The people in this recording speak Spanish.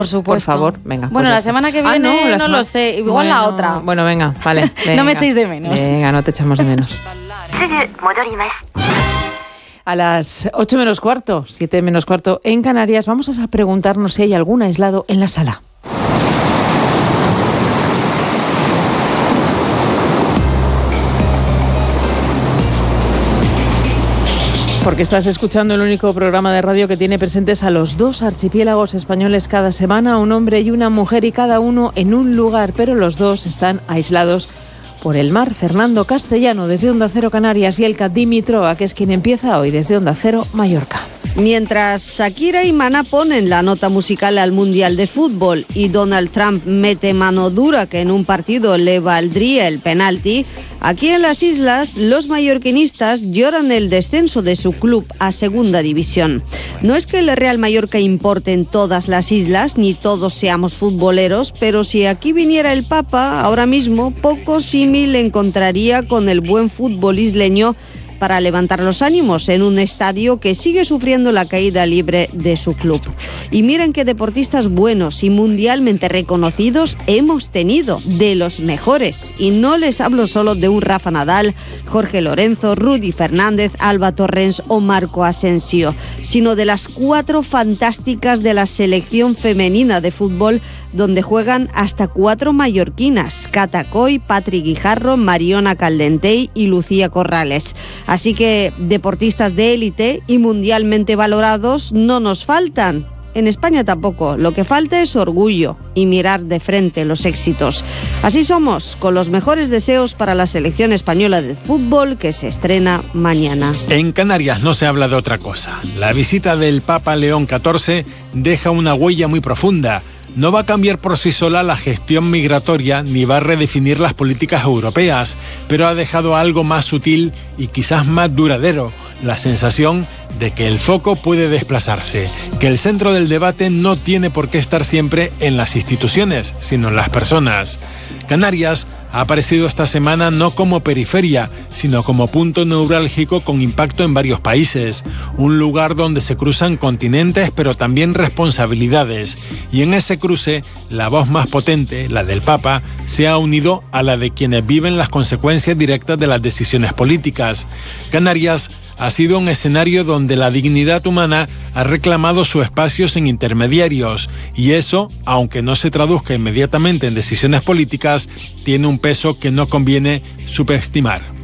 Por supuesto. Por favor, venga. Bueno, pues la semana que viene no lo sé, igual la otra. Bueno, venga, vale. Venga. No me echéis de menos. Venga, no te echamos de menos. A las 8 menos cuarto, 7 menos cuarto en Canarias, vamos a preguntarnos si hay algún aislado en la sala. Porque estás escuchando el único programa de radio que tiene presentes a los dos archipiélagos españoles cada semana, un hombre y una mujer, y cada uno en un lugar, pero los dos están aislados por el mar. Fernando Castellano desde Onda Cero Canarias y Elka Dimitrova, que es quien empieza hoy desde Onda Cero Mallorca. Mientras Shakira y Maná ponen la nota musical al Mundial de Fútbol y Donald Trump mete mano dura que en un partido le valdría el penalti, aquí en las islas los mallorquinistas lloran el descenso de su club a Segunda División. No es que el Real Mallorca importe en todas las islas, ni todos seamos futboleros, pero si aquí viniera el Papa, ahora mismo poco símil encontraría con el buen fútbol isleño para levantar los ánimos en un estadio que sigue sufriendo la caída libre de su club. Y miren qué deportistas buenos y mundialmente reconocidos hemos tenido, de los mejores. Y no les hablo solo de un Rafa Nadal, Jorge Lorenzo, Rudy Fernández, Alba Torrens o Marco Asensio, sino de las 4 fantásticas de la selección femenina de fútbol, donde juegan hasta 4 mallorquinas: Cata Coy, Patri Guijarro, Mariona Caldentey y Lucía Corrales. Así que deportistas de élite y mundialmente valorados no nos faltan. En España tampoco. Lo que falta es orgullo y mirar de frente los éxitos. Así somos, con los mejores deseos para la selección española de fútbol que se estrena mañana. En Canarias no se habla de otra cosa. La visita del Papa León XIV deja una huella muy profunda. No va a cambiar por sí sola la gestión migratoria ni va a redefinir las políticas europeas, pero ha dejado algo más sutil y quizás más duradero: la sensación de que el foco puede desplazarse, que el centro del debate no tiene por qué estar siempre en las instituciones, sino en las personas. Canarias ha aparecido esta semana no como periferia, sino como punto neurálgico con impacto en varios países, un lugar donde se cruzan continentes pero también responsabilidades, y en ese cruce la voz más potente, la del Papa, se ha unido a la de quienes viven las consecuencias directas de las decisiones políticas. Canarias ha sido un escenario donde la dignidad humana ha reclamado su espacio sin intermediarios, y eso, aunque no se traduzca inmediatamente en decisiones políticas, tiene un peso que no conviene subestimar.